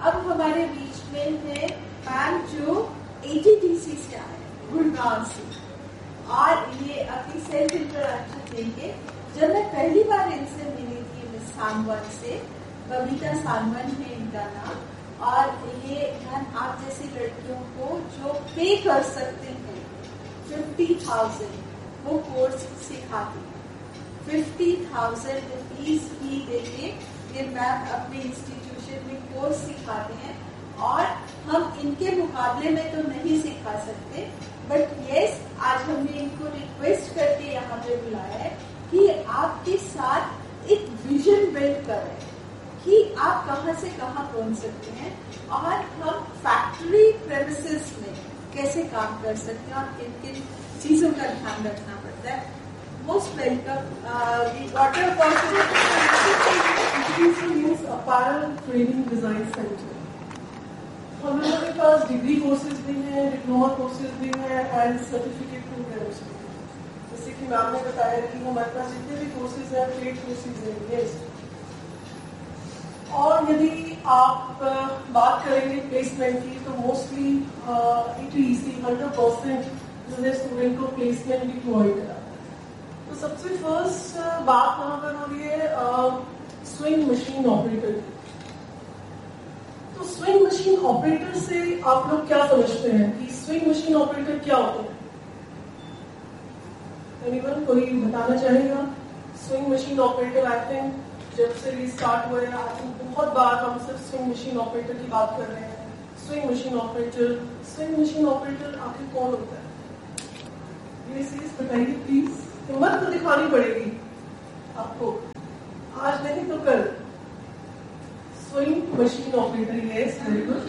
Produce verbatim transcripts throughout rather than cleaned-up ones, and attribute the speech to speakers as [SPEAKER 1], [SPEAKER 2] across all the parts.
[SPEAKER 1] अब हमारे बीच में है मैम जो एटीटीसी से आए गुड़गांव से, और ये अपनी सेल्फ इंट्रोडक्शन देंगे। जब मैं पहली बार इनसे मिली थी मिस सांगवान से, बबीता सांगवान है इनका नाम, और ये मैम आप जैसी लड़कियों को जो पे कर सकते हैं फिफ्टी थाउजेंड वो कोर्स सिखाती है। फिफ्टी थाउजेंड रुपीज फी देके ये मैम अपने इंस्टीट्यूशन में कोर्स सिखाते हैं, और हम इनके मुकाबले में तो नहीं सिखा सकते, बट यस आज हमने इनको रिक्वेस्ट करके यहाँ पे बुलाया है कि आपके साथ एक विजन बिल्ड करें कि आप कहाँ से कहाँ पहुँच सकते हैं, और हम फैक्ट्री प्रेमिसेस में कैसे काम कर सकते हैं और किन किन चीजों का ध्यान रखना पड़ता है। Most welcome. We got a opportunity
[SPEAKER 2] apparel training design centre. हम लोगों के पास डिग्री कोर्सेज भी हैं, डिप्लोमा कोर्सेज भी हैं एंड सर्टिफिकेट प्रोग्राम्स भी हैं। जैसे कि मैम ने बताया कि हमारे पास जितने भी कोर्सेज हैं पेड कोर्सेज हैं। यस, और यदि आप बात करेंगे प्लेसमेंट की तो मोस्टली ईटीसी हंड्रेड परसेंट जो है स्टूडेंट को प्लेसमेंट भी प्रोवाइड कराता है। तो सबसे फर्स्ट बात वहां पर हो रही है स्विंग मशीन ऑपरेटर की। तो स्विंग मशीन ऑपरेटर से आप लोग क्या समझते हैं कि स्विंग मशीन ऑपरेटर क्या होता है? एनीवन कोई बताना चाहेगा? Swing machine operator I think जब से रिस्टार्ट हुआ है आई थिंक बहुत बार हम सिर्फ स्विंग मशीन ऑपरेटर की बात कर रहे हैं। Swing machine operator swing machine operator आखिर कौन होता है? ये चीज बताइए प्लीज। हिम्मत तो दिखानी पड़ेगी आपको, आज नहीं तो कल। Swing machine operator yes, very good.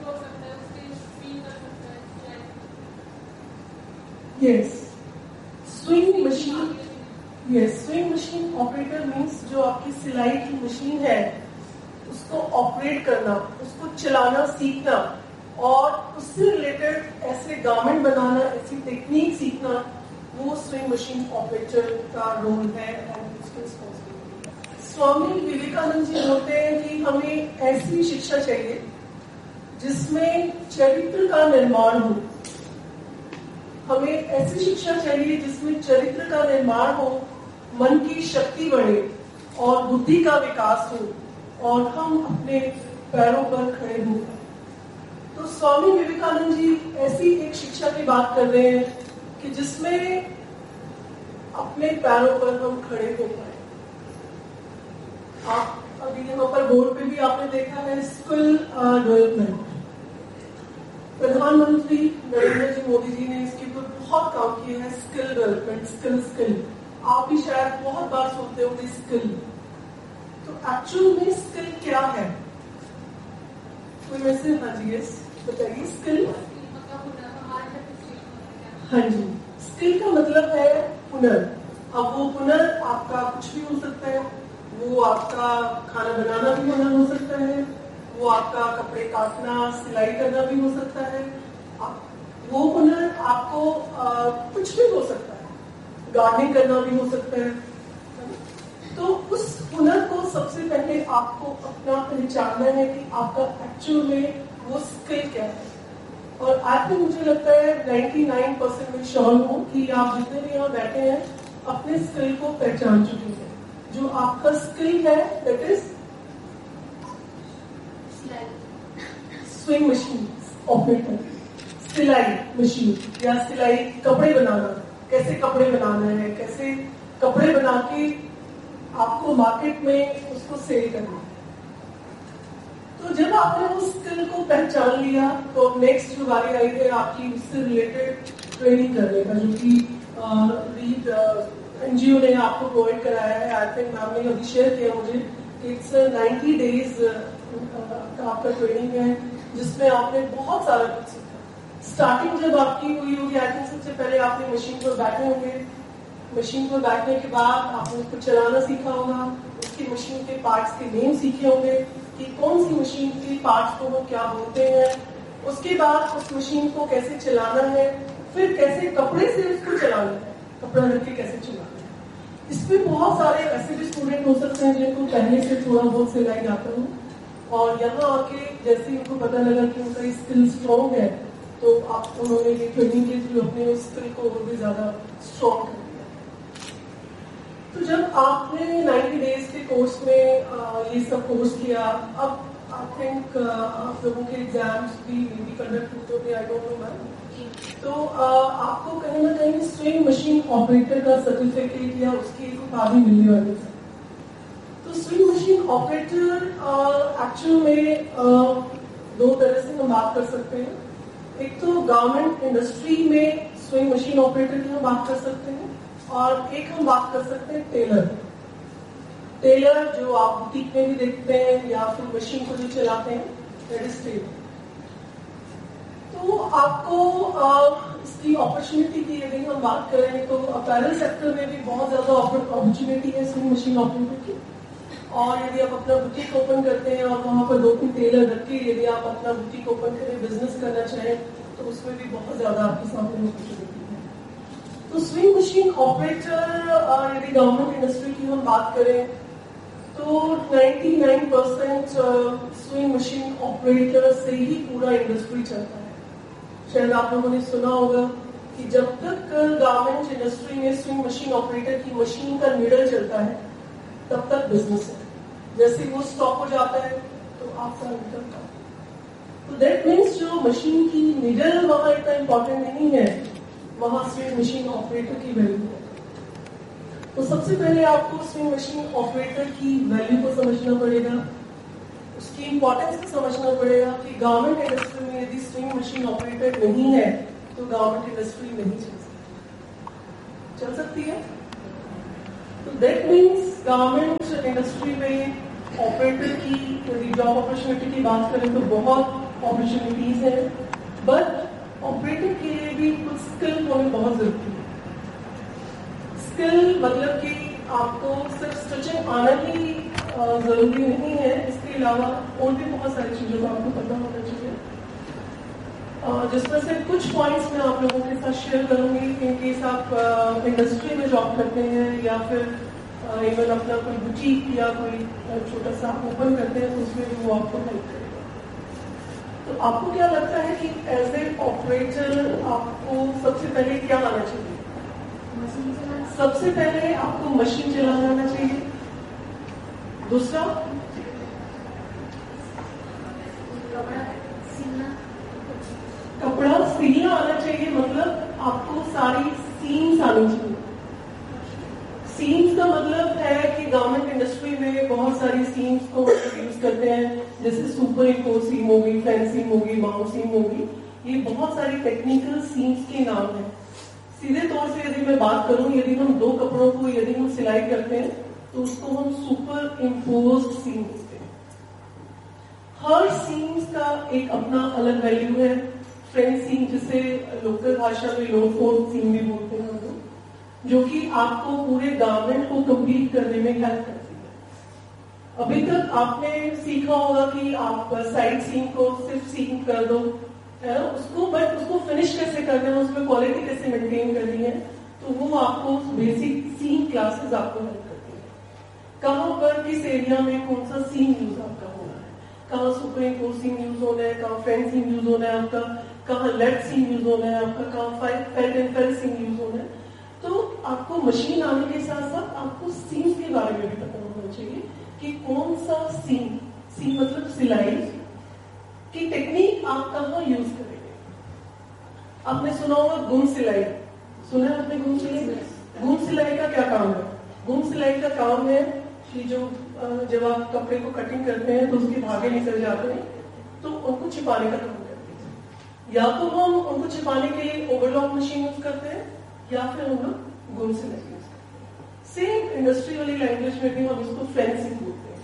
[SPEAKER 2] Yes, swing machine yes swing machine operator means जो आपकी सिलाई की मशीन है उसको ऑपरेट करना, उसको चलाना सीखना, और उससे रिलेटेड ऐसे गारमेंट बनाना, ऐसी टेक्निक सीखना, वो स्विंग मशीन ऑपरेटर का रोल है एंड उसकी रिस्पॉन्सिबिलिटी। स्वामी विवेकानंद जी बोलते हैं कि हमें ऐसी शिक्षा चाहिए जिसमें चरित्र का निर्माण हो। हमें ऐसी शिक्षा चाहिए जिसमें चरित्र का निर्माण हो, मन की शक्ति बढ़े और बुद्धि का विकास हो, और हम अपने पैरों पर खड़े हो। तो स्वामी विवेकानंद जी ऐसी एक शिक्षा की बात कर रहे हैं कि जिसमें अपने पैरों पर हम खड़े हो पाए। आप अभी यहाँ पर बोर्ड पे भी आपने देखा है स्किल डेवलपमेंट। प्रधानमंत्री नरेंद्र जी मोदी जी ने इसके ऊपर बहुत काम किया है। स्किल डेवलपमेंट, स्किल स्किल आप भी शायद बहुत बार सुनते होंगे स्किल। तो एक्चुअल में स्किल क्या है? कोई वैसे हाँ जी यस बताइए। स्किल हाँ जी, स्किल का मतलब है हुनर। अब वो हुनर आपका कुछ भी हो सकता है। वो आपका खाना बनाना भी हुनर हो सकता है, वो आपका कपड़े काटना सिलाई करना भी हो सकता है, वो हुनर आपको आ, कुछ भी हो सकता है, गार्डनिंग करना भी हो सकता है। तो उस हुनर को सबसे पहले आपको अपना पहचानना है कि आपका एक्चुअल में वो स्किल क्या है। और आज भी मुझे लगता है निन्यानवे परसेंट में श्योर हूँ कि आप जितने भी यहाँ बैठे हैं अपने स्किल को पहचान चुके हैं। जो आपका स्किल है that is swing machine operator, सिलाई मशीन या सिलाई कपड़े बनाना, कैसे कपड़े बनाना है, कैसे कपड़े बना के आपको मार्केट में उसको सेल करना है। तो जब आपने उस स्किल को पहचान लिया तो नेक्स्ट जो बारी आई है आपकी उससे रिलेटेड ट्रेनिंग करने का, जो कि लीड एनजीओ ने आपको प्रोवाइड कराया है। आई थिंक मैम ने अभी शेयर किया मुझे कि इट्स नाइन्टी डेज का आपका ट्रेनिंग है जिसमें आपने बहुत सारा कुछ सीखा। स्टार्टिंग जब आपकी हुई होगी आई थिंक सबसे पहले आपने मशीन पर बैठे होंगे। मशीन पर बैठने के बाद आपने उसको चलाना सीखा होगा, उसकी मशीन के पार्ट्स के नेम सीखे होंगे कि कौन सी मशीन के पार्ट्स को वो क्या बोलते हैं। उसके बाद उस मशीन को कैसे चलाना है, फिर कैसे कपड़े से उसको चलाना है, कपड़ा रख के कैसे चलाना है। इसमें बहुत सारे ऐसे भी स्टूडेंट हो सकते हैं जिनको पहले से थोड़ा बहुत सिलाई आता हो, और यहाँ आके जैसे उनको पता लगा कि उनका ये स्किल स्ट्रॉन्ग है, तो आप उन्होंने ये ट्रेनिंग के थ्रू अपने उस स्किल को और भी ज्यादा स्ट्रॉन्ग कर दिया। तो जब आपने नाइन्टी डेज के कोर्स में आ, ये सब कोर्स किया, अब आई थिंक आप लोगों के एग्जाम्स भी भी कंडक्ट होते होंगे, आई डोंट नो मैम। तो आ, आपको कहीं ना कहीं स्विंग मशीन ऑपरेटर का सर्टिफिकेट या उसकी एक उपाधि मिलने वाली है। तो स्विंग मशीन ऑपरेटर एक्चुअल में आ, दो तरह से हम बात कर सकते हैं। एक तो गारमेंट इंडस्ट्री में स्विंग मशीन ऑपरेटर की हम बात कर सकते हैं, और एक हम बात कर सकते हैं टेलर। टेलर जो आप बुटीक में भी देखते हैं या फिर मशीन को जो चलाते हैं, दैट इज टेलर। तो आपको आ, इसकी अपॉर्चुनिटी की यदि हम बात करें तो अपैरल सेक्टर में भी बहुत ज्यादा अपॉर्चुनिटी है स्विंग मशीन ऑपरेटर की। और यदि आप अपना बुटीक ओपन करते हैं और वहां पर दो तीन टेलर रख के यदि आप अपना बुटीक ओपन करें, बिजनेस करना चाहें, तो उसमें भी बहुत ज्यादा आपके सामने अपॉर्चुनिटी है। तो स्विंग मशीन ऑपरेटर यदि गवर्नमेंट इंडस्ट्री की हम बात करें तो निन्यानवे परसेंट स्विंग मशीन ऑपरेटर से ही पूरा इंडस्ट्री चलता है। शायद आप लोगों ने सुना होगा कि जब तक गारमेंट इंडस्ट्री में स्विंग मशीन ऑपरेटर की मशीन का नीडल चलता है तब तक बिजनेस है। जैसे वो स्टॉप हो जाता है तो आपका निकलता है। तो दैट मीन्स जो मशीन की नीडल वहां इतना इंपॉर्टेंट नहीं है, वहां स्विंग मशीन ऑपरेटर की वैल्यू है। तो सबसे पहले आपको स्विंग मशीन ऑपरेटर की वैल्यू को समझना पड़ेगा, उसकी इंपॉर्टेंस को समझना पड़ेगा कि गवर्नमेंट इंडस्ट्री में यदि स्विंग मशीन ऑपरेटर नहीं है तो गवर्नमेंट इंडस्ट्री नहीं चल सकती चल सकती है। तो दैट मीन्स गवर्नमेंट इंडस्ट्री में ऑपरेटर की यदि जॉब अपॉर्चुनिटी की बात करें तो बहुत अपॉर्चुनिटीज हैं, बट ऑपरेटर के लिए भी कुछ स्किल होने बहुत जरूरी है। स्किल मतलब कि आपको सिर्फ स्टिचिंग आना ही जरूरी नहीं है, इसके अलावा और भी बहुत सारी चीजों का आपको पता होना चाहिए, जिसमें से कुछ पॉइंट्स मैं आप लोगों के साथ शेयर करूंगी। इन केस आप इंडस्ट्री में जॉब करते हैं या फिर इवन अपना कोई बुटीक या कोई छोटा सा ओपन करते हैं तो उसमें भी वो आपको हेल्प करेगा। तो आपको क्या लगता है कि एज ए ऑपरेटर आपको सबसे पहले क्या आना चाहिए? सबसे पहले आपको मशीन चलाना आना चाहिए। दूसरा कपड़ा सिलना आना चाहिए, मतलब आपको सारी सीम्स आनी चाहिए। सीम्स का मतलब है कि गवर्नमेंट इंडस्ट्री में बहुत सारी सीम्स को यूज करते हैं, जैसे सुपर इम्पोज सीम होगी, फैन सीम होगी, माउंट सीम होगी। ये बहुत सारी टेक्निकल सीम्स के नाम है। सीधे तौर से यदि मैं बात करूं, यदि हम दो कपड़ों को यदि हम सिलाई करते हैं तो उसको हम सुपर इम्पोज सीम कहते हैं। हर सीम्स का एक अपना अलग वैल्यू है। फ्रेंच सीम, जिसे लोकल भाषा में लो फोर्थ सीम भी बोलते हैं हम लोग, जो कि आपको पूरे गारमेंट को कंप्लीट करने में हेल्प करती है। अभी तक आपने सीखा होगा कि आप साइड सीम को सिर्फ सीम कर दो, है ना, उसको बट उसको फिनिश कैसे करना है, उसमें क्वालिटी कैसे मेंटेन करनी है, तो वो आपको बेसिक सीम क्लासेस आपको हेल्प करती है। कहाँ पर किस एरिया में कौन सा सीम यूज आपका होना है, कहाँ सुपर इम्पोज सीम यूज होना है, कहाँ फ्रेंच सीम यूज होना है आपका, कहाँ लेड सीम यूज होना है आपका, कहाँ felt and fail seam use होना है। तो आपको मशीन आने के साथ साथ आपको सीम्स के बारे में भी पता होना चाहिए कि कौन सा सीम, सीम मतलब सिलाई की टेक्निक आप कहाँ यूज करेंगे। आपने सुना होगा गुम सिलाई, सुना है आपने गुम सिलाई? गुम सिलाई का क्या काम है? गुम सिलाई का काम है कि जो जब आप कपड़े को कटिंग करते हैं तो उसके धागे निकल जाते हैं, तो उनको छिपाने का काम करते हैं। या तो हम उनको छिपाने के लिए ओवरलॉक मशीन यूज करते हैं या फिर हम लोग गुम सिलाई यूज करते हैं। सेम इंडस्ट्री वाली लैंग्वेज में भी हम इसको फ्रेंसिंग बोलते हैं।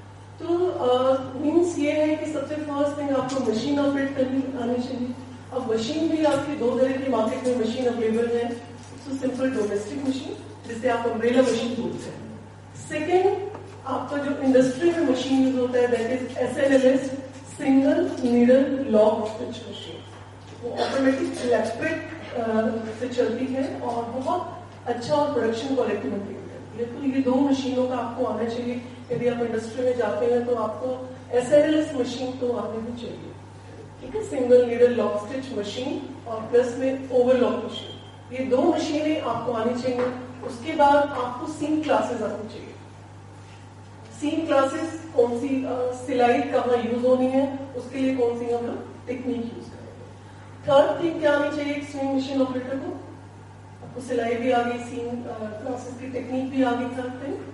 [SPEAKER 2] तो मीन्स ये है कि सबसे फर्स्ट थिंग आपको मशीन ऑपरेट करनी आनी चाहिए। अब मशीन भी आपकी दो तरह की मार्केट में मशीन अवेलेबल है। तो सिंपल डोमेस्टिक मशीन, जिसे आप अम्ब्रेला मशीन बोलते हैं। सेकेंड, आपका जो इंडस्ट्री में मशीन यूज होता है that is S N L S, single needle lock stitch machine. वो ऑटोमेटिक इलेक्ट्रिक से चलती है और बहुत अच्छा और प्रोडक्शन क्वालिटी मेंटेन करती है। तो ये दो मशीनों का आपको आना चाहिए। यदि आप इंडस्ट्री में जाते हैं तो आपको S L L S machine तो आने भी चाहिए, ठीक है, single needle lock stitch machine और प्लस में ओवरलॉक मशीन, ये दो मशीनें आपको आनी चाहिए। उसके बाद आपको सीम क्लासेस आनी चाहिए। सीम क्लासेस कौन सी, सिलाई कहाँ यूज होनी है, उसके लिए कौन सी हम लोग टेक्निक यूज करेंगे। थर्ड थिंग क्या आनी चाहिए एक स्विंग मशीन ऑपरेटर को, आपको सिलाई भी आ गई, सीम क्लासेस की टेक्निक भी आ गई। Third thing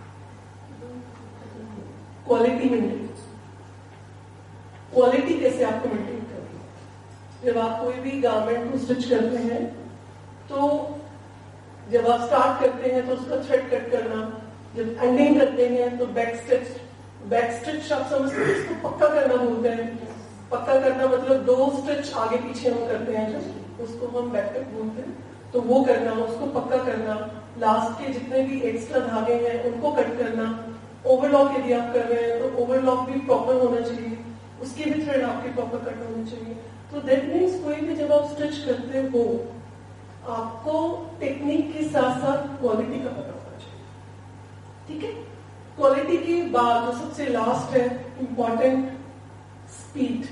[SPEAKER 2] quality maintain, quality कैसे आपको मेंटेन करनी है। जब आप कोई भी गारमेंट को स्टिच करते हैं तो जब आप स्टार्ट करते हैं तो उसका थ्रेड कट करना, जब एंडिंग करते हैं तो बैक स्टिच, बैक स्टिच आप समझते हैं इसको पक्का करना बोलते हैं। पक्का करना मतलब दो स्टिच आगे पीछे हम करते हैं जब, उसको हम बैक कट बोलते हैं, तो वो करना, उसको पक्का करना। लास्ट के जितने भी एक्स्ट्रा धागे हैं उनको कट करना। ओवरलॉक यदि आप कर रहे हैं तो ओवरलॉक भी प्रॉपर होना चाहिए, उसके भी थ्रेड आपके प्रॉपर कट होने चाहिए। तो दैट मीन्स कोई भी जब आप स्टिच करते हो आपको टेक्निक के साथ साथ क्वालिटी का पता होना चाहिए, ठीक है। क्वालिटी के बाद जो सबसे लास्ट है इंपॉर्टेंट, स्पीड,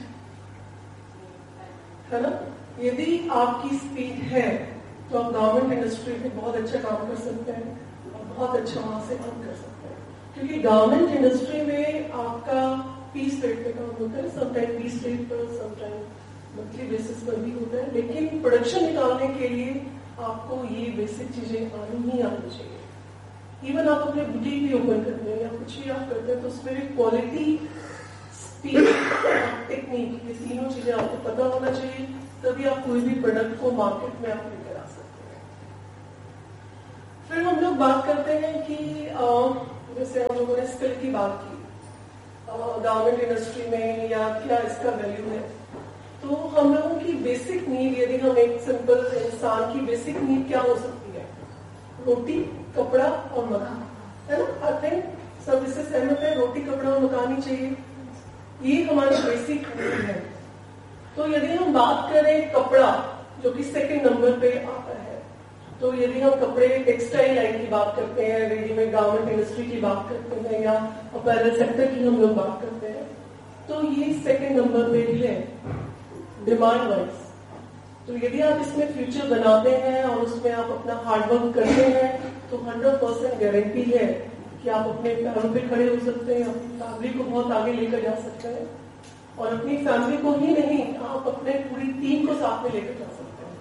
[SPEAKER 2] है ना। यदि आपकी स्पीड है तो आप गारमेंट इंडस्ट्री में बहुत अच्छा काम कर सकते हैं और बहुत अच्छा वहां से अर्न कर सकते हैं, क्योंकि गारमेंट इंडस्ट्री में आपका पीस रेट पे काम होता है, समटाइम पीस रेट पर, समटाइम मंथली बेसिस पर भी होता है। लेकिन प्रोडक्शन निकालने के लिए आपको ये बेसिक चीजें आनी ही आनी चाहिए। इवन आप अपने बुटीक भी ओपन करते हैं या कुछ भी आप करते हैं तो उसमें क्वालिटी, स्पीड, टेक्निक, ये तीनों चीजें आपको पता होना चाहिए, तभी आप कोई भी प्रोडक्ट को मार्केट में आप लेकर आ सकते हैं। फिर हम लोग बात करते हैं कि जैसे हम लोगों ने स्किल की बात की गारमेंट इंडस्ट्री में या क्या इसका वैल्यू है, तो हम लोगों की बेसिक नीड, यदि हम एक सिंपल इंसान की बेसिक नीड क्या हो सकती है, रोटी, कपड़ा और मकान, है ना। आई थिंक सब इससे सहमत है, रोटी, कपड़ा और मकान ही चाहिए, ये हमारी बेसिक नीड है। तो यदि हम बात करें कपड़ा, जो कि सेकंड नंबर पे आता है, तो यदि हम कपड़े टेक्सटाइल लाइन की बात करते हैं, रेडीमेड गारमेंट इंडस्ट्री की बात करते हैं या अपैरल सेक्टर की हम लोग बात करते हैं, तो ये सेकंड नंबर पे है डिमांड वाइज। तो यदि आप इसमें फ्यूचर बनाते हैं और उसमें आप अपना हार्डवर्क करते हैं तो हंड्रेड परसेंट गारंटी है कि आप अपने पैरों पे खड़े हो सकते हैं, अपनी फैमिली को बहुत आगे लेकर जा सकते हैं, और अपनी फैमिली को ही नहीं, आप अपने पूरी टीम को साथ में लेकर जा सकते हैं।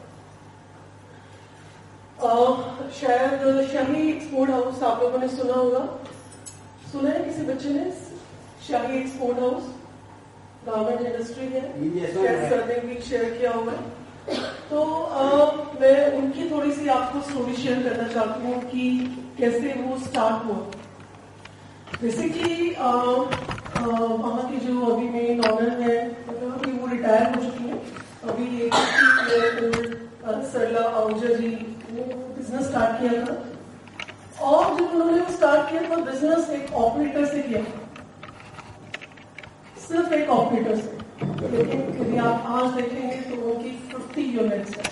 [SPEAKER 2] आ, शायद शाही एक्सपोर्ट हाउस आप लोगों ने सुना होगा, सुना है किसी बच्चे ने? शाही एक्सपोर्ट हाउस गारमेंट इंडस्ट्री है, शेयर करने भी शेयर किया हुआ है। तो आ, मैं उनकी थोड़ी सी आपको स्टोरी शेयर करना चाहती हूँ कि कैसे वो स्टार्ट हुआ। बेसिकली वहाँ की जो अभी मेन ऑनर है, मतलब कि वो रिटायर हो चुकी है, अभी एक सरला आहूजा जी ने बिजनेस स्टार्ट किया था, और जब उन्होंने वो स्टार्ट किया था बिजनेस एक ऑपरेटर से किया था, सिर्फ एक ऑपरेटर से। लेकिन यदि आप आज देखेंगे तो उनकी फिफ्टी यूनिट्स है,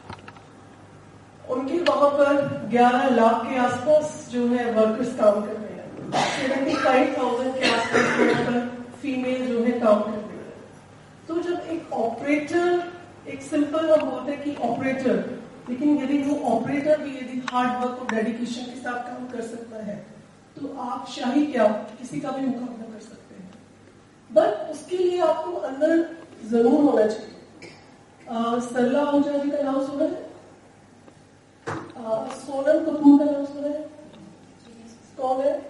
[SPEAKER 2] उनके वहां पर ग्यारह लाख के आसपास जो है वर्कर्स काम कर रहे हैं, सेवेंटी फाइव थाउजेंड के आसपास वहां पर फीमेल जो है काम कर रही है। तो जब एक ऑपरेटर, एक सिंपल हम बोलते हैं कि ऑपरेटर, लेकिन यदि वो ऑपरेटर भी यदि हार्ड वर्क और डेडिकेशन के साथ काम कर सकता है तो आप शाही क्या किसी का भी मुकाबला कर सकते हैं। बट उसके लिए आपको अंदर जरूर होना चाहिए। सरला आहूजा जी का नाम सुना है? आ, सोनम कपूर का नाम सुना है? कौन है?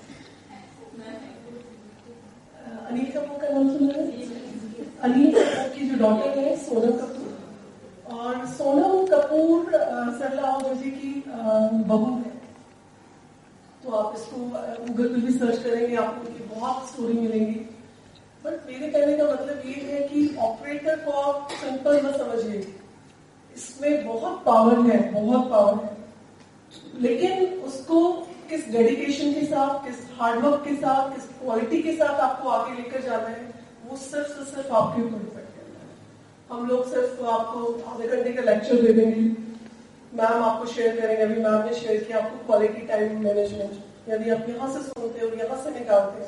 [SPEAKER 2] अनिल कपूर का नाम सुना है? अनिल कपूर की जो डॉटर है सोनम कपूर, और सोनम कपूर सरला आहूजा जी की बहू है। तो आप इसको गूगल पे भी सर्च करेंगे, आपको उनकी बहुत स्टोरी मिलेंगी। बट मेरे कहने का मतलब ये है कि ऑपरेटर को आप सिंपल मत समझिए, इसमें बहुत पावर है, बहुत पावर है, लेकिन उसको किस डेडिकेशन के साथ, किस हार्डवर्क के साथ, किस क्वालिटी के साथ आपको आगे लेकर जाना है, वो सिर्फ से सिर्फ आपके ऊपर डिपेंड करता है। हम लोग सिर्फ आपको आधे घंटे का लेक्चर दे देंगे, मैम आपको शेयर करेंगे, अभी मैम ने शेयर किया आपको क्वालिटी टाइम मैनेजमेंट, यदि आप यहाँ से सुनते हो यहाँ से निकालते हैं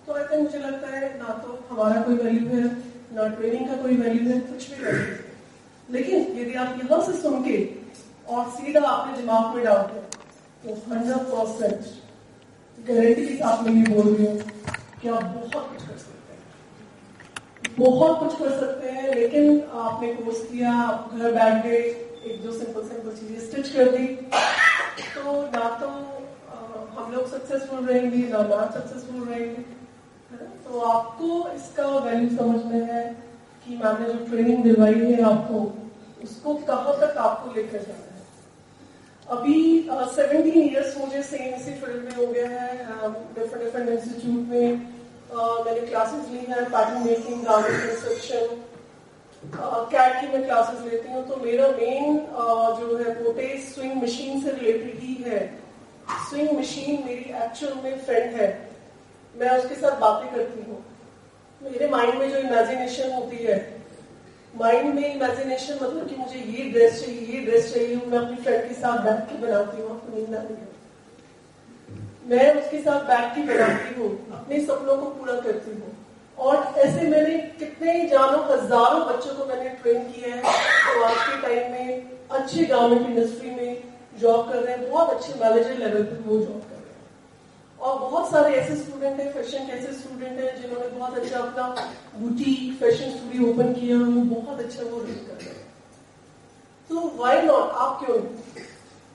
[SPEAKER 2] तो आई थिंक मुझे लगता है ना तो हमारा कोई वैल्यू है, ना ट्रेनिंग का कोई वैल्यू है, कुछ भी वैल्यू है। लेकिन यदि आप यहाँ से सुन के और सीधा आपने दिमाग में डाल के, तो हंड्रेड परसेंट गारंटी के साथ मैं ये बोल रही हूँ कि आप बहुत कुछ कर सकते हैं, बहुत कुछ कर सकते हैं। लेकिन आपने कोर्स किया, आप घर बैठ गए, एक दो सिंपल सिंपल चीजें स्टिच कर दी, तो ना तो आ, हम लोग सक्सेसफुल रहेंगे, ना आप सक्सेसफुल रहेंगे। तो आपको इसका वैल्यू समझना है कि मैंने जो ट्रेनिंग दिलवाई है आपको, उसको कहाँ तक आपको लेकर जाना है। अभी सेवनटीन इयर्स मुझे सेम इसी फील्ड में हो गया है, डिफरेंट डिफरेंट इंस्टीट्यूट में uh, मैंने क्लासेस ली हैं, pattern making, garment construction, cat की मैं क्लासेस लेती हूँ। तो मेरा मेन uh, जो है मोटे स्विंग मशीन से रिलेटेड ही है। स्विंग मशीन मेरी एक्चुअल में फ्रेंड है, मैं उसके साथ बातें करती हूँ। मेरे माइंड में जो इमेजिनेशन होती है, माइंड में इमेजिनेशन मतलब कि मुझे ये ड्रेस चाहिए, ये ड्रेस चाहिए, मैं अपनी फ्रेंड के साथ बैठ के बनाती हूँ। आपको नींद आती है, मैं उसके साथ बैठ के बनाती हूँ, अपने सपनों को पूरा करती हूँ। और ऐसे मैंने कितने जानो हजारों बच्चों को मैंने ट्रेन किया है, तो आज के टाइम में अच्छे गारमेंट इंडस्ट्री में जॉब कर रहे हैं, बहुत अच्छे मैनेजर लेवल पे वो जॉब कर रहे हैं। और बहुत सारे ऐसे स्टूडेंट हैं, फैशन के ऐसे स्टूडेंट हैं जिन्होंने बहुत अच्छा अपना बुटीक फैशन स्टूडियो ओपन किया, वो बहुत अच्छा वो रन कर रहे हैं। तो व्हाई नॉट, आप क्यों नहीं?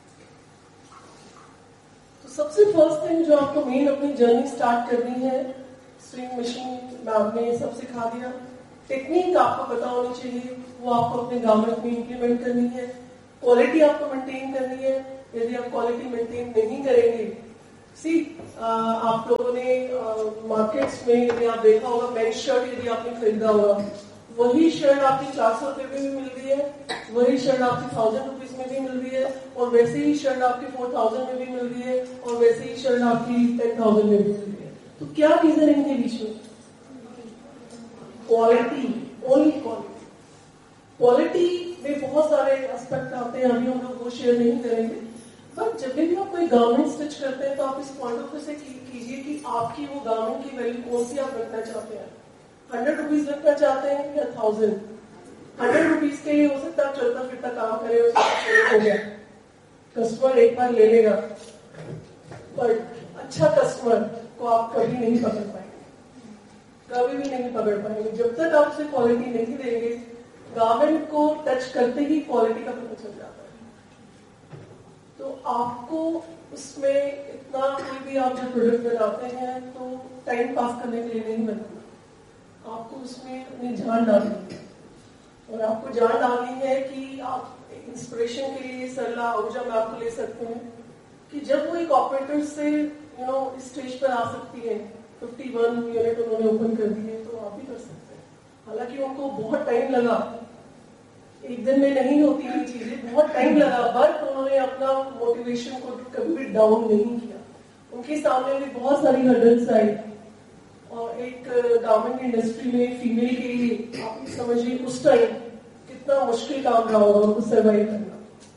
[SPEAKER 2] तो सबसे फर्स्ट थिंग जो आपको मेन अपनी जर्नी स्टार्ट करनी है, स्विंग मशीन में आपने सब सिखा दिया, टेक्निक आपको पता होनी चाहिए, वो आपको अपने गारमेंट में इंप्लीमेंट करनी है। क्वालिटी आपको मेंटेन करनी है, यदि आप क्वालिटी मेंटेन नहीं करेंगे, सी आप लोगों ने मार्केट्स में यदि आप देखा होगा, मेरी शर्ट यदि आपने खरीदा होगा, वही शर्ट आपकी चार सौ रुपए में भी मिल रही है, वही शर्ट आपकी थाउजेंड रुपीज में भी मिल रही है, और वैसे ही शर्ट आपकी फोर थाउजेंड में भी मिल रही है, और वैसे ही शर्ट आपकी टेन थाउजेंड में भी मिल रही है। तो क्या रीजन है इनके बीच में? Quality, only quality. क्वालिटी में बहुत सारे एस्पेक्ट आते हैं, अभी हम लोग वो शेयर नहीं करेंगे। बट जब भी आप कोई गारमेंट स्टिच करते हैं तो आप इस पॉइंट ऑफ व्यू से कीजिए कि आपकी वो गारमेंट की वैल्यू कौन सी आप रखना चाहते हैं। हंड्रेड रुपीज रखना चाहते हैं या थाउजेंड? हंड्रेड रुपीज के लिए हो सकता है चलता फिरता काम करे, हो गया, कस्टमर एक बार ले लेगा, पर अच्छा कस्टमर को आप कभी नहीं पकड़ पाएंगे, कभी भी नहीं पकड़ पाएंगे जब तक आप उसे क्वालिटी नहीं देंगे। गारमेंट को टच करते ही क्वालिटी का पता चल जाता है। तो आपको उसमें इतना, कोई भी आप जो प्रोडक्ट बनाते हैं तो टाइम पास करने के लिए नहीं बनाना, आपको उसमें अपनी जान डालनी है। और आपको जान डालनी है कि आप इंस्पिरेशन के लिए सलाह ऊर्जा में आपको ले सकते हैं कि जब वो एक ऑपरेटर से यू नो स्टेज पर आ सकती है, फिफ्टी वन यूनिट उन्होंने ओपन कर दी है, तो आप भी कर सकते हैं। हालांकि उनको बहुत टाइम लगा, एक दिन में नहीं होती ये चीजें, बहुत टाइम लगा, बट उन्होंने अपना मोटिवेशन को कभी भी डाउन नहीं किया। उनके सामने भी बहुत सारी हर्डल्स आई, और एक गारमेंट इंडस्ट्री में फीमेल के लिए आप समझिए उस टाइम कितना मुश्किल काम रहा होगा उनको सर्वाइव करना।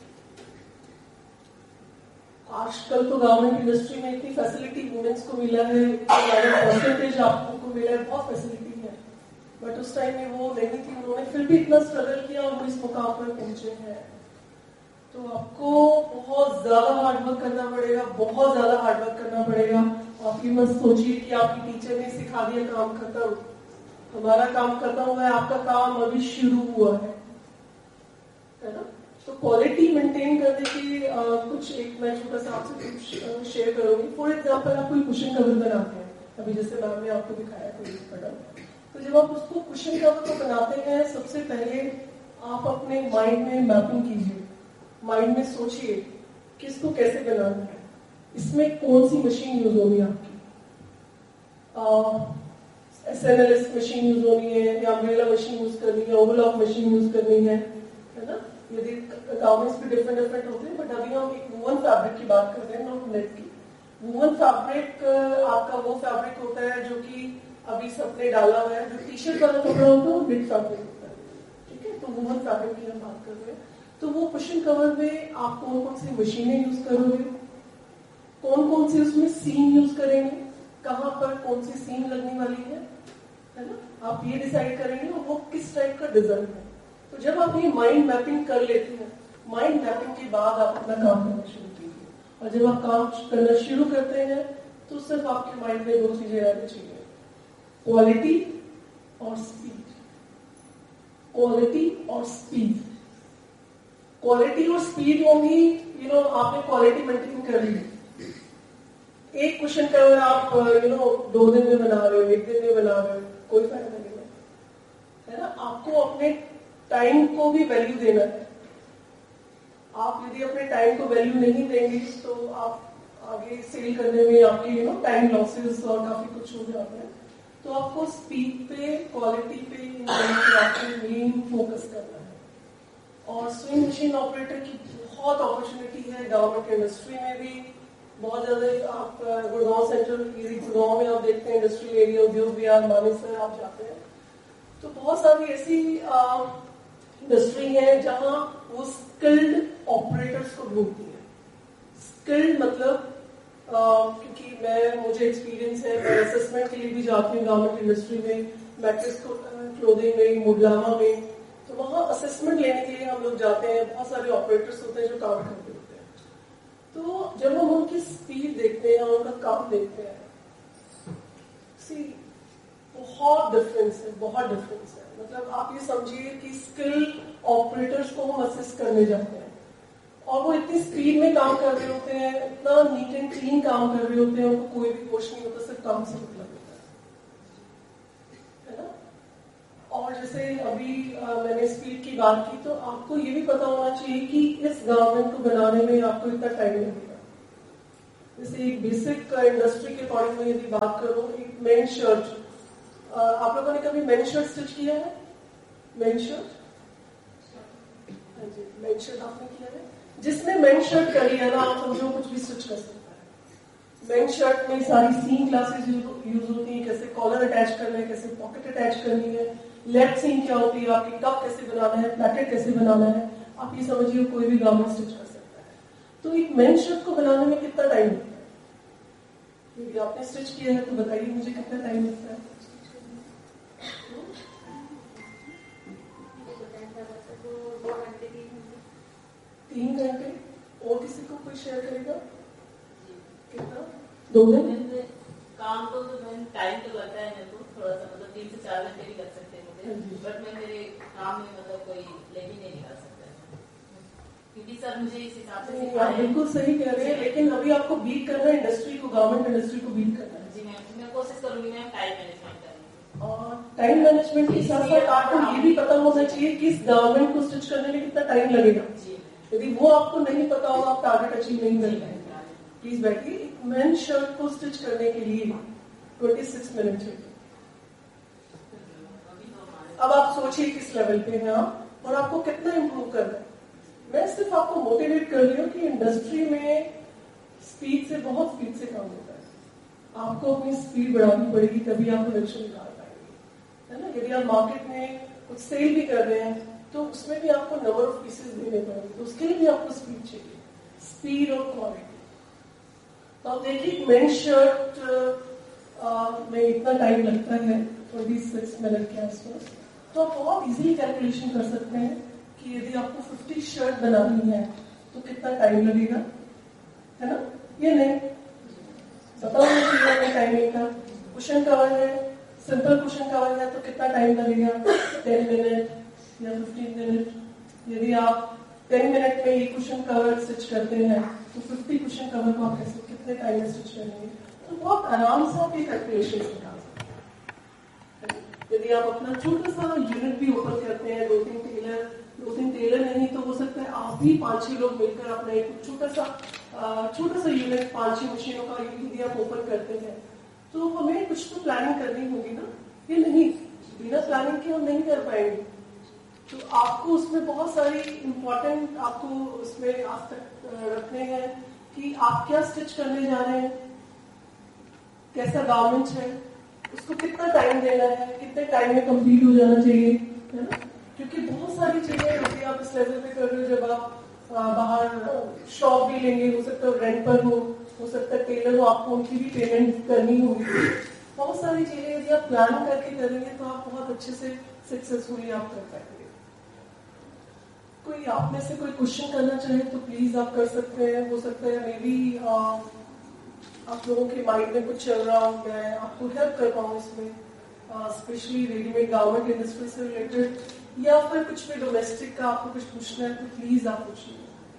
[SPEAKER 2] आजकल तो गारमेंट इंडस्ट्री में इतनी फैसिलिटी वुमेन्स को मिला है, परसेंटेज आपको मिला है, बहुत फैसिलिटी है, बट उस टाइम में वो नहीं थी। उन्होंने फिर भी इतना स्ट्रगल किया और वो इस मुकाम पर पहुंचे हैं। तो आपको बहुत ज्यादा हार्डवर्क करना पड़ेगा, बहुत ज्यादा हार्डवर्क करना पड़ेगा। आप ये मत सोचिए कि आपकी टीचर ने सिखा दिया काम खत्म, हमारा काम खत्म हुआ है, आपका काम अभी शुरू हुआ है, है ना। तो क्वालिटी मेंटेन करने की आ, कुछ एक मैं छोटा सा आपसे कुछ शेयर करूंगी। फॉर एग्जांपल, आप कोई कुशन कवर बनाते हैं, अभी जैसे मैम ने आपको दिखाया कोई प्रोडक्ट, तो जब आप उसको कुशन कवर को बनाते हैं, सबसे पहले आप अपने माइंड में मैपिंग कीजिए, माइंड में सोचिए कि इसको कैसे बनाना है, इसमें कौन सी मशीन यूज होगी आपकी, S N L S machine use होनी है या अम्ब्रेला मशीन यूज करनी है, ओवरलॉक मशीन यूज करनी है, है ना। यदि गारमेंट्स भी डिफरेंट डिफरेंट होते हैं, बट अभी हम एक वूवन फैब्रिक की बात कर रहे हैं, नॉट नेट की। वूवन फैब्रिक आपका वो फैब्रिक होता है जो कि अभी सबने डाला हुआ है, जो टी शर्ट वाला कपड़ा होता है वो नेट फैब्रिक होता है, ठीक है। तो वूवन फैब्रिक की हम बात कर रहे हैं। तो वो कुशन कवर में आप कौन कौन सी मशीनें यूज करोगे, कौन कौन सी उसमें सीम यूज करेंगे, कहाँ पर कौन सी सीम लगने वाली है, है ना, आप ये डिसाइड करेंगे और वो किस टाइप का डिजाइन है। तो जब आप ये माइंड मैपिंग कर लेते हैं, माइंड मैपिंग के बाद आप अपना काम करना शुरू कीजिए। और जब आप काम करना शुरू करते हैं तो सिर्फ आपके माइंड में दो चीजें रहनी चाहिए, क्वालिटी और स्पीड। क्वालिटी और स्पीड, क्वालिटी और स्पीड होंगी, यू नो, आपने क्वालिटी मेंटेन कर ली। एक क्वेश्चन का अगर आप यू नो दो दिन में बना रहे हो, एक दिन में बना रहे हो, कोई फायदा नहीं है, है ना। आपको अपने टाइम को भी वैल्यू देना है। आप यदि अपने टाइम को वैल्यू नहीं देंगे तो आप आगे सेल करने में आपके यू नो टाइम लॉसेस और काफी कुछ हो जाता है। तो आपको स्पीड पे, क्वालिटी पे, आपको मेन फोकस करना है। और स्विंग मशीन ऑपरेटर की बहुत अपॉर्चुनिटी है गवर्नमेंट इंडस्ट्री में भी बहुत ज्यादा। आप गुड़गांव सेंट्रल गुड़गांव में आप देखते हैं इंडस्ट्रियल एरिया, उद्योग विहार, मानेसर आप जाते हैं तो बहुत सारी ऐसी इंडस्ट्री है जहां वो स्किल्ड ऑपरेटर्स को ढूंढती है। स्किल्ड मतलब Uh, क्योंकि मैं मुझे एक्सपीरियंस है, मैं असेसमेंट के लिए भी जाती हूँ गवर्नमेंट इंडस्ट्री में, मैट्रिक्स क्लोथिंग में, मुडलामा में, तो वहाँ असेसमेंट लेने के लिए हम लोग जाते हैं। बहुत सारे ऑपरेटर्स होते हैं जो काम करते होते हैं। तो जब हम उनकी स्पीड देखते हैं, उनका काम देखते हैं, सी बहुत डिफरेंस है, बहुत डिफरेंस है। मतलब आप ये समझिए कि स्किल ऑपरेटर्स को हम असेस करने जाते हैं और वो इतनी स्पीड में काम कर रहे होते हैं, इतना नीट एंड क्लीन काम कर रहे होते हैं, उनको कोई भी होश नहीं होता, सिर्फ काम से मतलब होता है, है ना। और जैसे अभी आ, मैंने स्पीड की बात की, तो आपको ये भी पता होना चाहिए कि इस गारमेंट को बनाने में आपको इतना टाइम लगेगा। जैसे एक बेसिक इंडस्ट्री के अकॉर्डिंग में यदि बात करूं, एक मेन शर्ट, आप लोगों ने कभी मेन शर्ट स्टिच किया है? मेन शर्ट, हाँ जी, मेन शर्ट आपने किया है? जिसने मेन शर्ट कर लिया ना, आप समझो कुछ भी स्टिच कर सकता है। मेन शर्ट में सारी सीम क्लासेस यूज होती है, कैसे कॉलर अटैच करना है, कैसे पॉकेट अटैच करनी है, लेफ्ट सीम क्या होती है, आपकी कप कैसे बनाना है, पैकेट कैसे बनाना है, आप ये समझिए कोई भी गारमेंट स्टिच कर सकता है। तो एक मेन शर्ट को बनाने में कितना टाइम लगता है? यदि आपने स्टिच किया है तो बताइए मुझे कितना टाइम लगता है? तीन घंटे। और किसी को कोई शेयर करेगा? कितना? दो दिन?
[SPEAKER 3] काम तो टाइम तो लगता है मेरे को थोड़ा सा, मतलब तीन से चार घंटे भी लग सकते हैं मुझे, बट मैं मेरे काम में मतलब कोई लेकिन नहीं निकाल सकता, क्योंकि सर मुझे इस हिसाब से
[SPEAKER 2] आप बिल्कुल सही कह रहे हैं। लेकिन अभी आपको बीट करना है इंडस्ट्री को, गवर्नमेंट इंडस्ट्री को बीट करना है।
[SPEAKER 3] जी मैम, मैं कोशिश करूंगी मैम टाइम मैनेजमेंट करने।
[SPEAKER 2] और टाइम मैनेजमेंट के साथ साथ आपको ये भी पता होना चाहिए कि इस गवर्नमेंट को स्टिच करने में कितना टाइम लगेगा। यदि वो आपको नहीं पता होगा, आप टारगेट अचीव नहीं कर पाएंगे। प्लीज बैठिए। मेन शर्ट को स्टिच करने के लिए छब्बीस मिनट चाहिए। अब आप सोचिए किस लेवल पे हैं आप और आपको कितना इंप्रूव करना है। मैं सिर्फ आपको मोटिवेट कर रही हूँ कि इंडस्ट्री में स्पीड से, बहुत स्पीड से काम होता है। आपको अपनी स्पीड बढ़ानी पड़ेगी, तभी आप प्रोडक्शन निकाल पाएंगे, है ना। यदि आप मार्केट में कुछ सेल भी कर रहे हैं तो उसमें भी आपको नंबर ऑफ पीसेस देने पड़ेंगे, तो उसके लिए भी आपको स्पीड चाहिए, स्पीड और क्वालिटी। तो आप देखिए मेन शर्ट में इतना टाइम लगता है छब्बीस मिनट के आसपास। तो आप बहुत इजीली कैलकुलेशन कर सकते हैं कि यदि आपको पचास शर्ट बनानी है तो कितना टाइम लगेगा, है ना। ये नहीं पता होना चाहिए अपने टाइमिंग का। क्वेश्चन कवर है, सिंपल क्वेश्चन कवर है तो कितना टाइम लगेगा, टेन मिनट या फिफ्टीन मिनट। यदि आप टेन मिनट में ये क्वेश्चन कवर स्टिच करते हैं तो फिफ्टी क्वेश्चन कवर को आप कैसे, कितने टाइम में स्टिच करेंगे। तो बहुत आराम से आप ये कैलकुलेशन निकाल सकते हैं। यदि आप अपना छोटा सा यूनिट भी ओपन करते हैं, दो तीन टेलर दो तीन टेलर नहीं तो हो सकता है आप भी पांच छह लोग मिलकर अपना एक छोटा सा छोटा सा यूनिट, पांच छह मशीनों का यदि आप ओपन करते हैं तो हमें कुछ तो प्लानिंग करनी होगी ना। ये नहीं, बिना प्लानिंग के हम नहीं कर पाएंगे। तो आपको उसमें बहुत सारी इम्पोर्टेंट आपको उसमें आज तक रखने हैं कि आप क्या स्टिच करने जा रहे हैं, कैसा गारमेंट है, उसको कितना टाइम देना है, कितने टाइम में कंप्लीट हो जाना चाहिए, है ना। क्योंकि बहुत सारी चीजें होती आप इस लेवल पे कर रहे हो, जब आप बाहर शॉप भी लेंगे, हो सकता है रेंट पर हो, हो सकता है टेलर हो, आपको उनकी भी पेमेंट करनी होगी। बहुत सारी चीजें यदि आप प्लान करके करेंगे तो आप बहुत अच्छे से सक्सेसफुली आप कर पाएंगे। कोई आप में से कोई क्वेश्चन करना चाहे तो प्लीज आप कर सकते हैं। हो सकता है मे बी आप लोगों के माइंड में कुछ चल रहा हो, मैं आपको हेल्प कर पाऊँ इसमें, स्पेशली रेडीमेड गारमेंट इंडस्ट्री से रिलेटेड, या फिर कुछ भी डोमेस्टिक का आपको कुछ पूछना है तो प्लीज आप पूछिए।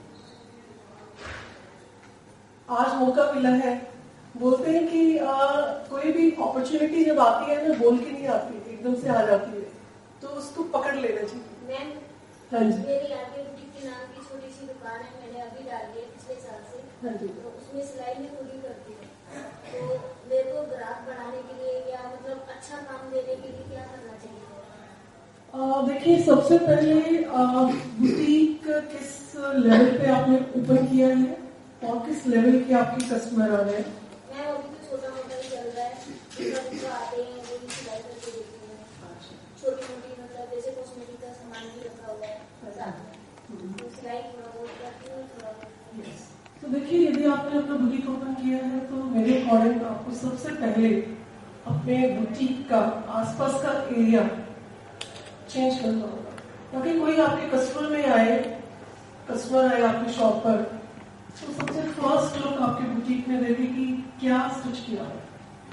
[SPEAKER 2] आज मौका मिला है। बोलते हैं कि आ, कोई भी अपॉर्चुनिटी जब आती है ना, बोल के नहीं आती, एकदम से आ जाती है, तो उसको पकड़ लेना चाहिए।
[SPEAKER 4] मैम,
[SPEAKER 2] हाँ जी,
[SPEAKER 4] मेरी यहाँ पे बुटीक के नाम की छोटी सी दुकान है, मैंने अभी डाली है पिछले साल से।
[SPEAKER 2] हाँ जी।
[SPEAKER 4] तो उसमें सिलाई में पूरी करती है, तो मेरे को ग्राहक बढ़ाने के लिए या मतलब अच्छा काम देने के लिए क्या करना चाहिए?
[SPEAKER 2] देखिए, सबसे पहले बुटीक किस लेवल पे आपने ओपन किया है और किस लेवल के आपके कस्टमर आ रहे हैं?
[SPEAKER 4] मैम, अभी तो छोटा मोटा ही चल रहा है, जो आते हैं वो भी सिलाई करके देते हैं, छोटी मोटी मतलब जैसे कॉस्मेटिक का सामान भी रखा हुआ है साथ में, तो सिलाई थोड़ा बहुत करती हूँ, थोड़ा बहुत।
[SPEAKER 2] तो देखिए, यदि आपने अपना बुटीक ओपन किया है तो मेरे अकॉर्डिंग आपको सबसे पहले अपने बुटीक का आसपास का एरिया चेंज करना होगा। क्योंकि कोई आपके कस्टमर में आए कस्टमर आए आपकी शॉप पर, तो सबसे फर्स्ट लुक आपके बुटीक में देखे कि क्या स्टिच किया है।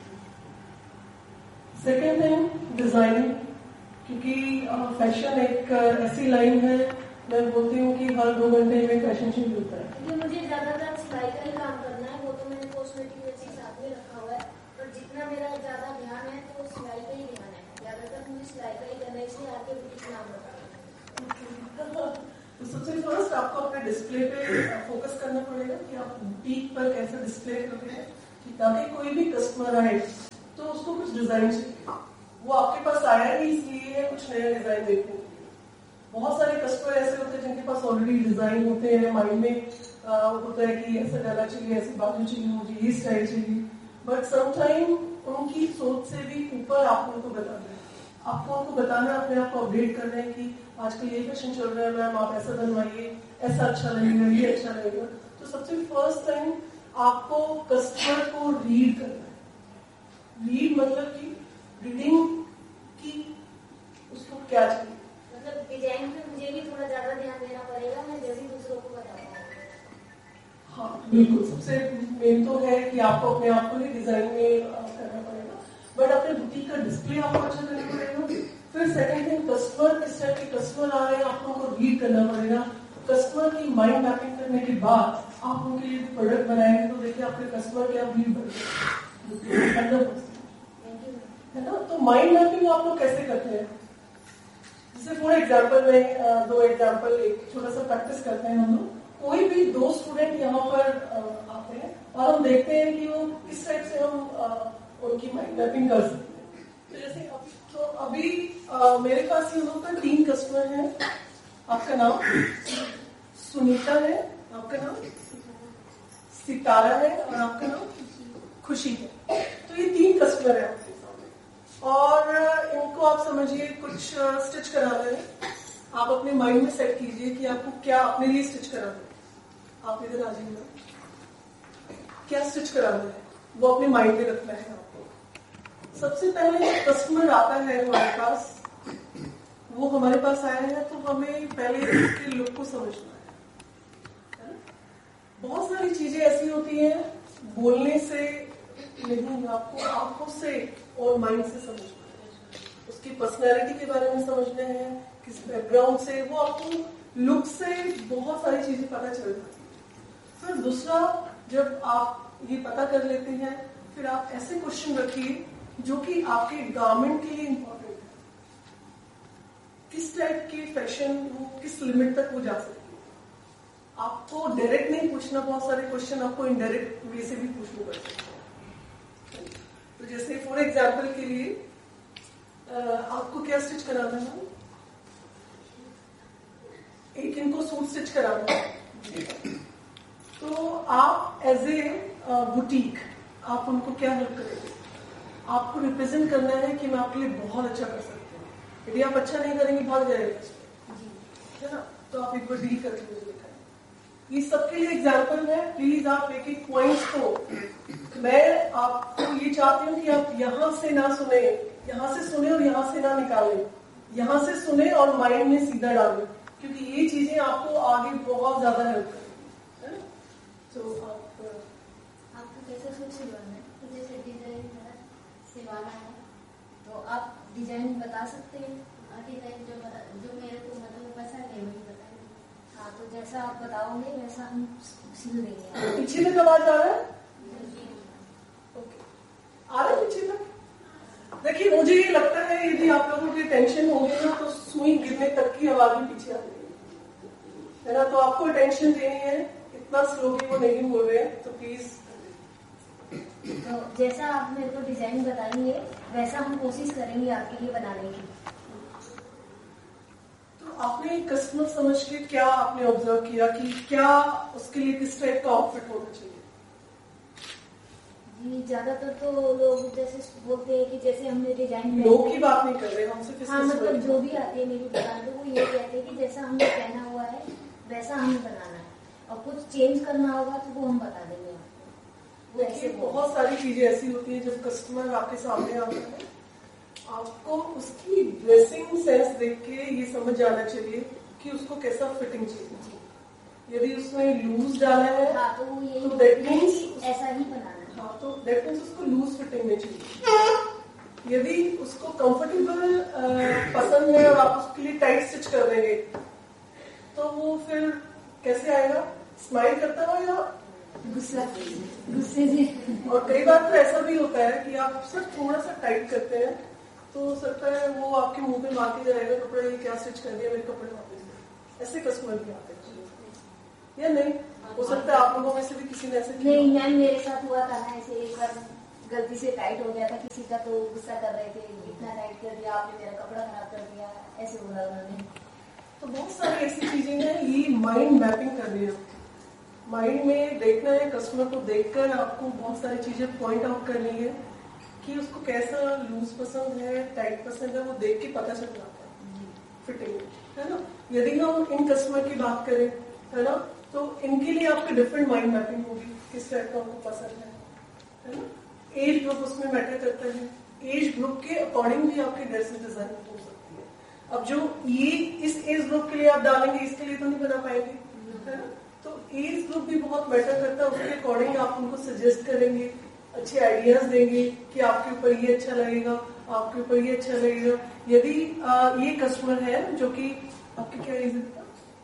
[SPEAKER 2] सेकेंड थिंग, डिजाइनिंग, क्योंकि फैशन एक ऐसी लाइन है, मैं बोलती हूँ कि हर दो घंटे में फैशन चेंज होता है।
[SPEAKER 4] क्योंकि मुझे ज्यादातर सिलाई का ही काम करना है, वो तो मैंने कॉस्मेटिक जैसे साथ में रखा हुआ है, पर जितना मेरा ज्यादा ध्यान है तो सिलाई का ही ध्यान है, ज्यादातर मुझे सिलाई का ही करना है, इसलिए आके बुटीक नाम रखा है।
[SPEAKER 2] तो सबसे फर्स्ट आपको अपने डिस्प्ले पे फोकस करना पड़ेगा कि आप बुटीक पर कैसे डिस्प्ले कर रहे हैं, कि ताकि कोई भी कस्टमर आए तो उसको कुछ डिजाइन चाहिए। वो आपके पास आया ही इसलिए है कुछ नया डिजाइन देखने के लिए। बहुत सारे कस्टमर ऐसे होते हैं जिनके पास ऑलरेडी डिजाइन होते हैं, माइंड में आ, होता है कि ऐसा गला चाहिए, ऐसी बाजू चाहिए, मुझे ये स्टाइल चाहिए, बट समटाइम उनकी सोच से भी ऊपर आप उनको बताना है। आपको उनको बताना है, अपने आप को अपडेट करना है कि आजकल ये फैशन चल रहा है मैम, आप ऐसा बनवाइए, ऐसा अच्छा लगेगा, ये अच्छा लगेगा। तो सबसे फर्स्ट टाइम आपको कस्टमर को रीड करना है। रीड मतलब कि रीडिंग की उसको क्या चाहिए,
[SPEAKER 4] मतलब डिजाइन पे मुझे भी थोड़ा ज्यादा ध्यान देना पड़ेगा, मैं जैसे दूसरों को बताऊंगा।
[SPEAKER 2] हाँ बिल्कुल, सबसे मेन तो है कि आपको अपने आप को ही डिजाइन में करना पड़ेगा, बट अपने बुटीक का डिस्प्ले आपको अच्छा करना पड़ेगा। फिर सेकंड थिंग, कस्टमर किस टाइप के कस्टमर आ रहे हैं आपको उनको रीड करना पड़ेगा। कस्टमर की माइंड मैपिंग करने के बाद आप उनके लिए प्रोडक्ट बनाएंगे तो देखिए आपके कस्टमर के आप रीड बढ़ेगा, है ना। तो माइंड मैपिंग आप लोग कैसे करते हैं? जैसे फॉर एग्जाम्पल में दो एग्जाम्पल एक छोटा सा प्रैक्टिस करते हैं हम लोग। कोई भी दो स्टूडेंट यहाँ पर आते हैं और हम देखते हैं कि वो किस टाइप से हम उनकी माइंड मैपिंग कर सकते हैं। तो जैसे अभी तो अभी आ, मेरे पास ये लोग का तीन कस्टमर हैं। आपका नाम सुनीता है, आपका नाम सितारा है और आपका नाम खुशी है। तो ये तीन कस्टमर है आपके सामने और इनको आप समझिए कुछ स्टिच कराना है। आप अपने माइंड में सेट कीजिए कि आपको क्या अपने लिए स्टिच कराना है। आप इधर आ जाइए, क्या स्टिच कराना है वो अपने माइंड में रखना है आपको। सबसे पहले जब कस्टमर आता है हमारे पास, वो हमारे पास आया है तो हमें पहले उसके लुक को समझना है। बहुत सारी चीजें ऐसी होती हैं बोलने से नहीं, आपको आंखों से और माइंड से समझना है। उसकी पर्सनैलिटी के बारे में समझना है, किस बैकग्राउंड से, वो आपको लुक से बहुत सारी चीजें पता चल जाती है। फिर दूसरा, जब आप ये पता कर लेते हैं, फिर आप ऐसे क्वेश्चन रखिए जो कि आपके गारमेंट के लिए इम्पोर्टेंट है। किस टाइप के फैशन, वो किस लिमिट तक वो जा सकती है। आपको डायरेक्ट नहीं पूछना, बहुत सारे क्वेश्चन आपको इनडायरेक्ट वे से भी पूछने पड़ सकते हैं। तो जैसे फॉर एग्जाम्पल के लिए आपको क्या स्टिच कराना है? एक इनको सूट स्टिच कराना है, तो आप एज ए बुटीक आप उनको क्या हेल्प करेंगे? आपको रिप्रेजेंट करना है कि मैं आपके लिए बहुत अच्छा कर सकती हूँ। यदि आप अच्छा नहीं करेंगे भाग जाएगा, है ना। तो आप एक बार डील करके मुझे दिखाएं। ये सबके लिए एग्जाम्पल है, प्लीज आप एक एक पॉइंट्स को, मैं आपको ये चाहती हूँ कि आप यहाँ से ना सुने, यहाँ से सुने और यहाँ से ना निकालें, यहाँ से सुने और माइंड में सीधा डालें, क्योंकि ये चीजें आपको आगे बहुत ज्यादा हेल्प करेंगी, है ना? तो आप
[SPEAKER 4] आपको कैसे सूट सिलवाना है? तो जैसे डिजाइन सिलवाना है तो आप डिजाइन बता सकते हैं, डिजाइन जो बता, जो मेरे को मतलब पसंद है वही बताएंगे। हाँ, तो जैसा आप बताओगे वैसा हम सिल देंगे।
[SPEAKER 2] पीछे तक आवाज आ रहा है? ओके, आ रहा है पीछे तक? देखिए, मुझे ये लगता है यदि आप लोगों की टेंशन होगी ना तो सुई गिरने तक की आवाज भी पीछे आ जाएगी, है ना? तो आपको टेंशन देनी है, इतना स्लोली वो नहीं हुए हैं, तो प्लीज।
[SPEAKER 4] तो जैसा आप मेरे को डिजाइन बताएंगे वैसा हम कोशिश करेंगे आपके लिए बनाने की।
[SPEAKER 2] तो आपने कस्टमर समझ के क्या आपने ऑब्जर्व किया कि क्या उसके लिए किस टाइप का आउटफिट होना चाहिए?
[SPEAKER 4] जी, ज्यादातर तो लोग जैसे बोलते हैं कि जैसे हमने डिजाइन,
[SPEAKER 2] लोग की बात नहीं कर रहे, हमसे किस
[SPEAKER 4] हाँ मतलब जो भी आते हैं मेरी दुकान पे वो ये कहते हैं कि जैसा हमने पहना हुआ है वैसा हमें बनाना है, और कुछ चेंज करना होगा तो वो हम बता देंगे आपको। वो ऐसे
[SPEAKER 2] बहुत सारी चीजें ऐसी होती है जब कस्टमर आपके सामने आता है, आपको उसकी ड्रेसिंग सेंस देख के ये समझ जाना चाहिए कि उसको कैसा फिटिंग चाहिए। यदि उसमें लूज डाला है,
[SPEAKER 4] हाँ तो वो यही
[SPEAKER 2] तो दैट मीन्स
[SPEAKER 4] ऐसा ही बनाना है।
[SPEAKER 2] हाँ, तो दैट मीन्स उसको लूज फिटिंग में चाहिए। यदि उसको कंफर्टेबल पसंद है और आप उसके लिए टाइट स्टिच कर देंगे तो वो फिर कैसे आएगा? स्माइल करता हुआ या
[SPEAKER 4] गुस्सा गुस्से से।
[SPEAKER 2] और कई बार तो ऐसा भी होता है कि आप सिर्फ थोड़ा सा टाइट करते हैं तो हो सकता है वो आपके मुंह पे मार के जाएगा, कपड़े ये क्या स्टिच कर दिया, मेरे कपड़े वापस दे। ऐसे कस्टमर भी आते हैं या नहीं? हो सकता है आप लोगों में से भी किसी ने ऐसे किया।
[SPEAKER 4] नहीं मैम, मेरे साथ हुआ था ना ऐसे, एक बार गलती से टाइट हो गया था किसी का, तो गुस्सा कर रहे थे, इतना टाइट कर दिया आपने, मेरा कपड़ा खराब कर दिया, ऐसे बोला उन्होंने।
[SPEAKER 2] तो बहुत सारी ऐसी चीजें हैं, ये माइंड मैपिंग करनी है, माइंड में देखना है, कस्टमर को देखकर आपको बहुत सारी चीजें पॉइंट आउट करनी है कि उसको कैसा लूज पसंद है, टाइट पसंद है, वो देख के पता चल जाता है फिटिंग, है ना? यदि हम इन कस्टमर की बात करें, है ना, तो इनके लिए आपकी डिफरेंट माइंड मैपिंग होगी, किस टाइप का उनको पसंद है, है ना? एज ग्रुप उसमें मैटर करता है, एज ग्रुप के अकॉर्डिंग भी आपकी ड्रेसेस डिजाइन हो सकती है। अब जो ये इस एज ग्रुप के लिए आप डालेंगे, इसके लिए तो नहीं बना पाएंगे, है ना? तो एज ग्रुप भी बहुत मैटर करता है, उसके अकॉर्डिंग आप उनको सजेस्ट करेंगे, अच्छे आइडियाज देंगे कि आपके ऊपर ये अच्छा लगेगा, आपके ऊपर ये अच्छा लगेगा। यदि आ, ये कस्टमर है जो कि आपकी क्या एज है,